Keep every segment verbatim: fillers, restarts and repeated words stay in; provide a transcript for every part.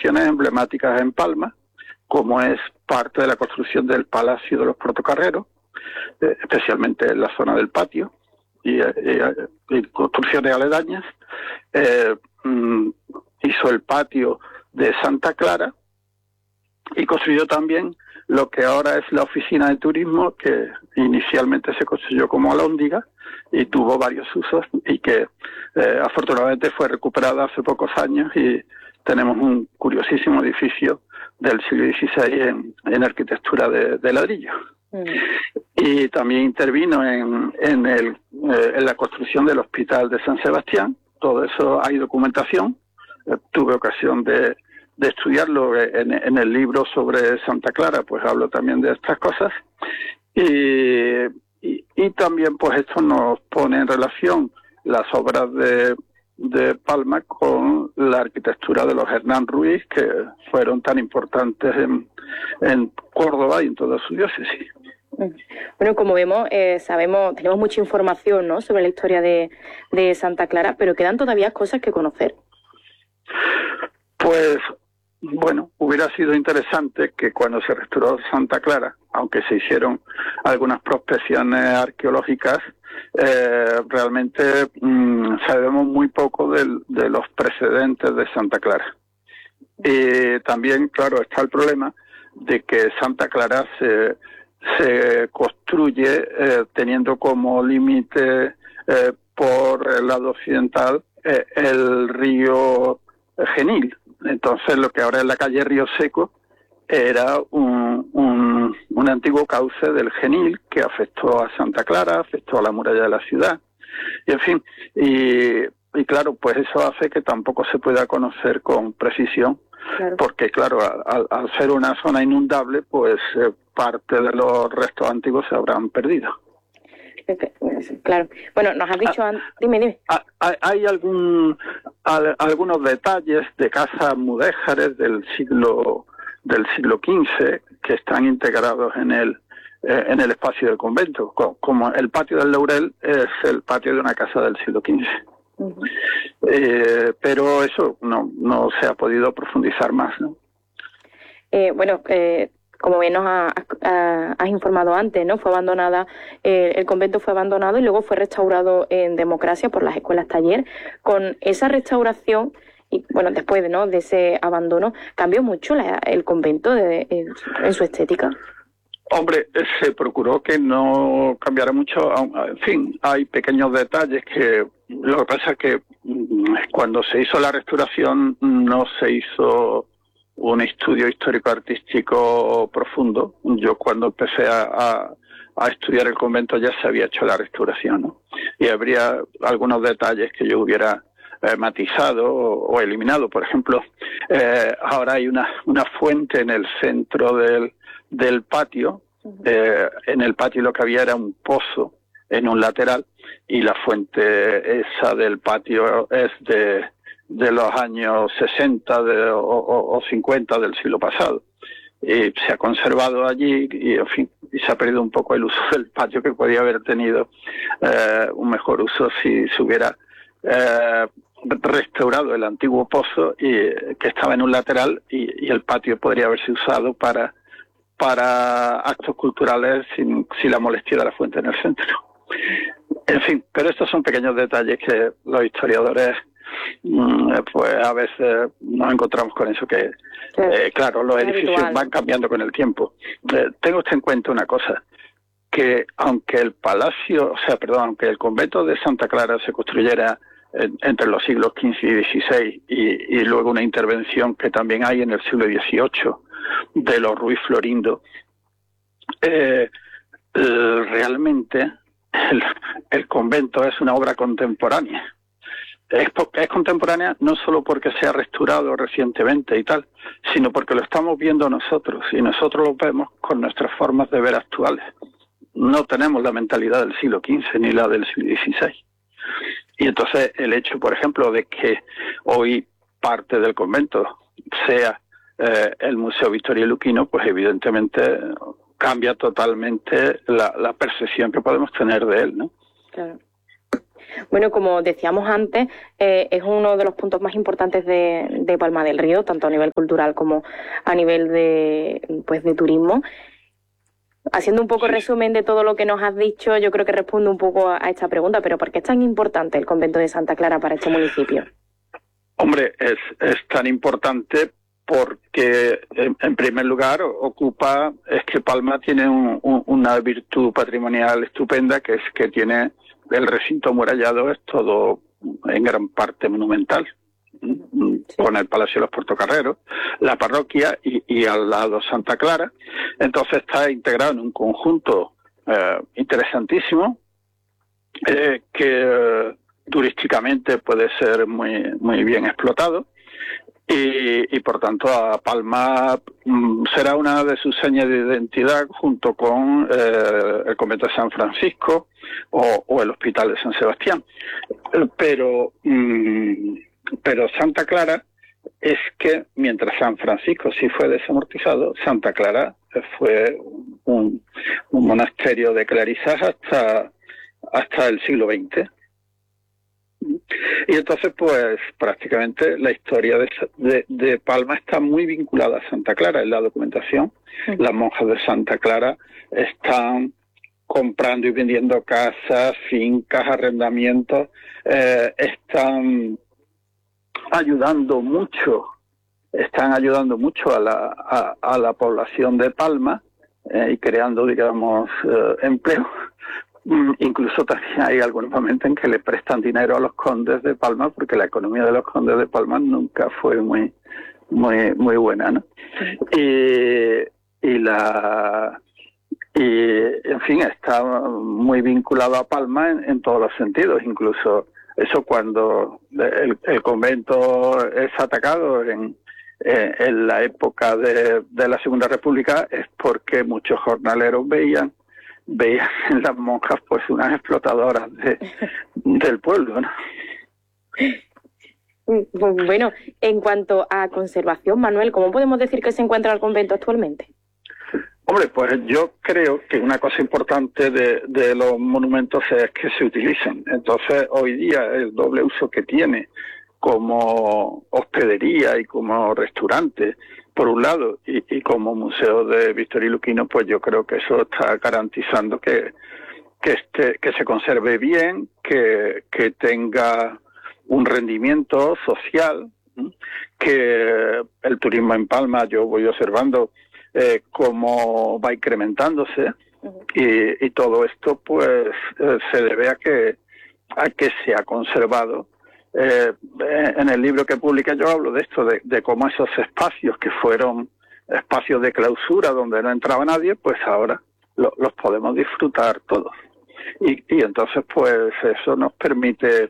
construcciones emblemáticas en Palma, como es parte de la construcción del Palacio de los Portocarreros, eh, especialmente en la zona del patio, y, eh, y construcciones aledañas. Eh, mm, hizo el patio de Santa Clara y construyó también lo que ahora es la oficina de turismo, que inicialmente se construyó como alhóndiga y tuvo varios usos, y que eh, afortunadamente fue recuperada hace pocos años, y tenemos un curiosísimo edificio del siglo dieciséis en, en arquitectura de, de ladrillo. Mm. Y también intervino en, en, el, eh, en la construcción del Hospital de San Sebastián. Todo eso hay documentación. Eh, tuve ocasión de, de estudiarlo en, en el libro sobre Santa Clara, pues hablo también de estas cosas. Y, y, y también pues esto nos pone en relación las obras de, de Palma con la arquitectura de los Hernán Ruiz, que fueron tan importantes en, en Córdoba y en toda su diócesis. Bueno, como vemos, eh, sabemos, tenemos mucha información, ¿no?, sobre la historia de, de Santa Clara, pero quedan todavía cosas que conocer. Pues, bueno, hubiera sido interesante que cuando se restauró Santa Clara, aunque se hicieron algunas prospecciones arqueológicas, eh, realmente mmm, sabemos muy poco del, de los precedentes de Santa Clara. Y también, claro, está el problema de que Santa Clara se... se construye eh, teniendo como límite eh, por el lado occidental eh, el río Genil. Entonces lo que ahora es la calle Río Seco era un, un, un antiguo cauce del Genil que afectó a Santa Clara, afectó a la muralla de la ciudad, y en fin, y, y claro, pues eso hace que tampoco se pueda conocer con precisión. Claro. Porque, claro, al, al ser una zona inundable, pues eh, parte de los restos antiguos se habrán perdido. Claro. Bueno, nos has dicho... Ah, dime, dime. Hay, hay algún, al, algunos detalles de casas mudéjares del siglo del siglo quince que están integrados en el eh, en el espacio del convento. Como el patio del Laurel es el patio de una casa del siglo quince. Uh-huh. Eh, pero eso no no se ha podido profundizar más, ¿no? Eh, bueno, eh, como bien nos ha, ha, has informado antes, ¿no? Fue abandonada, eh, el convento fue abandonado y luego fue restaurado en democracia por las escuelas taller. Con esa restauración y bueno, después de, ¿no?, de ese abandono, cambió mucho la, el convento de, en, en su estética. Hombre, se procuró que no cambiara mucho. En fin, hay pequeños detalles que... Lo que pasa es que cuando se hizo la restauración no se hizo un estudio histórico-artístico profundo. Yo cuando empecé a, a, a estudiar el convento ya se había hecho la restauración, ¿no? Y habría algunos detalles que yo hubiera eh, matizado o, o eliminado. Por ejemplo, eh, ahora hay una, una fuente en el centro del, del patio. Eh, en el patio lo que había era un pozo en un lateral, y la fuente esa del patio es de, de los años sesenta de, o, o, o cincuenta del siglo pasado. Y se ha conservado allí y, en fin, y se ha perdido un poco el uso del patio, que podía haber tenido eh, un mejor uso si se hubiera eh, restaurado el antiguo pozo, y que estaba en un lateral, y, y el patio podría haberse usado para, para actos culturales sin, sin la molestia de la fuente en el centro. En fin, pero estos son pequeños detalles que los historiadores pues a veces nos encontramos con eso, que eh, claro, los edificios habitual. Van cambiando con el tiempo. Eh, tengo usted en cuenta una cosa, que aunque el palacio, o sea, perdón, aunque el convento de Santa Clara se construyera en, entre los siglos quince y dieciséis, y, y luego una intervención que también hay en el siglo dieciocho de los Ruiz Florindo, eh, eh, realmente el, el convento es una obra contemporánea. Es, es contemporánea no solo porque se ha restaurado recientemente y tal, sino porque lo estamos viendo nosotros, y nosotros lo vemos con nuestras formas de ver actuales. No tenemos la mentalidad del siglo quince ni la del siglo dieciséis. Y entonces el hecho, por ejemplo, de que hoy parte del convento sea eh, el Museo Vittorio Luchino, pues evidentemente cambia totalmente la, la percepción que podemos tener de él, ¿no? Claro. Bueno, como decíamos antes, eh, es uno de los puntos más importantes de, de Palma del Río, tanto a nivel cultural como a nivel de, pues, de turismo. Haciendo un poco resumen de todo lo que nos has dicho, yo creo que respondo un poco a, a esta pregunta, pero ¿por qué es tan importante el convento de Santa Clara para este municipio? Hombre, es, es tan importante porque, en, en primer lugar, ocupa, es que Palma tiene un, un, una virtud patrimonial estupenda, que es que tiene el recinto amurallado, es todo en gran parte monumental, sí. Con el Palacio de los Portocarreros, la parroquia y, y al lado Santa Clara. Entonces está integrado en un conjunto eh, interesantísimo, eh, que eh, turísticamente puede ser muy, muy bien explotado. Y, y por tanto a Palma mm, será una de sus señas de identidad, junto con eh, el convento de San Francisco o, o el hospital de San Sebastián. Pero, mm, pero Santa Clara es que mientras San Francisco sí fue desamortizado, Santa Clara fue un, un monasterio de clarisas hasta, hasta el siglo veinte. Y entonces, pues, prácticamente la historia de, de, de Palma está muy vinculada a Santa Clara en la documentación. Sí. Las monjas de Santa Clara están comprando y vendiendo casas, fincas, arrendamientos, eh, están ayudando mucho, están ayudando mucho a la, a, a la población de Palma eh, y creando, digamos, eh, empleo. Incluso también hay algunos momentos en que le prestan dinero a los condes de Palma, porque la economía de los condes de Palma nunca fue muy muy muy buena, ¿no? Y, y la y en fin, está muy vinculado a Palma en, en todos los sentidos. Incluso eso, cuando el, el convento es atacado en eh, en la época de, de la Segunda República, es porque muchos jornaleros veían veían en las monjas pues unas explotadoras de, del pueblo, ¿no? Bueno, en cuanto a conservación, Manuel, ¿cómo podemos decir que se encuentra el convento actualmente? Hombre, pues yo creo que una cosa importante de, de los monumentos es que se utilicen. Entonces, hoy día el doble uso que tiene como hospedería y como restaurante, por un lado, y, y como museo de Víctor y Luquino, pues yo creo que eso está garantizando que que este que se conserve bien, que que tenga un rendimiento social, ¿sí? Que el turismo en Palma, yo voy observando eh, cómo va incrementándose, uh-huh. y, y todo esto pues eh, se debe a que a que se ha conservado. Eh, en el libro que publica yo hablo de esto, de, de cómo esos espacios que fueron espacios de clausura donde no entraba nadie, pues ahora lo, los podemos disfrutar todos. Y, y entonces pues eso nos permite,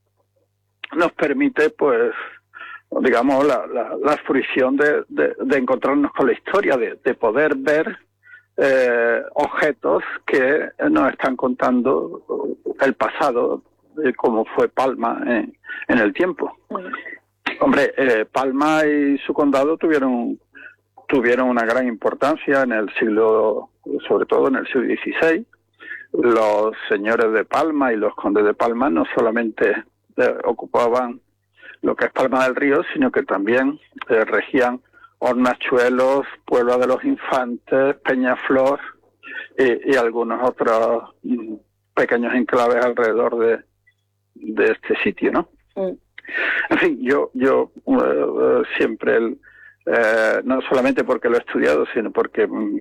nos permite pues digamos la, la, la fruición de, de, de encontrarnos con la historia, de, de poder ver eh, objetos que nos están contando el pasado, de cómo fue Palma en, en el tiempo. Uh-huh. Hombre, eh, Palma y su condado tuvieron tuvieron una gran importancia en el siglo, sobre todo en el siglo dieciséis. Los señores de Palma y los condes de Palma no solamente eh, ocupaban lo que es Palma del Río, sino que también eh, regían Hornachuelos, Puebla de los Infantes, Peñaflor y, y algunos otros mm, pequeños enclaves alrededor de de este sitio, ¿no? Mm. En fin, yo yo uh, siempre, el, uh, no solamente porque lo he estudiado, sino porque mm,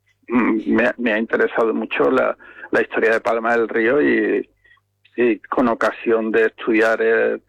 me, me ha interesado mucho la, la historia de Palma del Río, y, y con ocasión de estudiar el,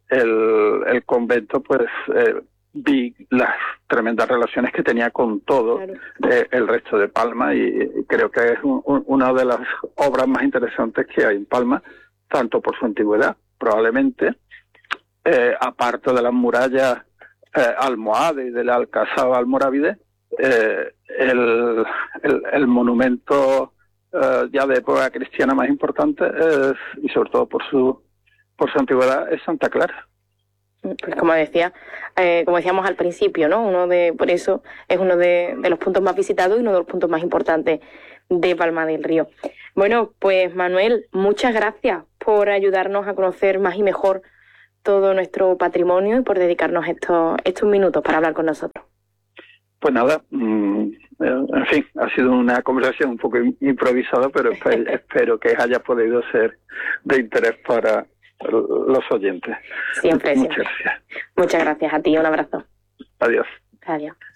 el, el convento, pues eh, vi las tremendas relaciones que tenía con todo, claro. eh, el resto de Palma, y, y creo que es un, un, una de las obras más interesantes que hay en Palma, tanto por su antigüedad, probablemente, eh, aparte de las murallas eh, almohades y del alcázar almorávide, eh, el, el, el monumento eh, ya de época cristiana más importante es, y sobre todo por su por su antigüedad, es Santa Clara. Pues como decía, eh, como decíamos al principio, ¿no? Uno de, por eso es uno de, de los puntos más visitados y uno de los puntos más importantes de Palma del Río. Bueno, pues Manuel, muchas gracias por ayudarnos a conocer más y mejor todo nuestro patrimonio y por dedicarnos estos, estos minutos para hablar con nosotros. Pues nada, mmm, en fin, ha sido una conversación un poco improvisada, pero espero, espero que haya podido ser de interés para los oyentes. Siempre, Muchas siempre. gracias. Muchas gracias a ti, un abrazo. Adiós. Adiós.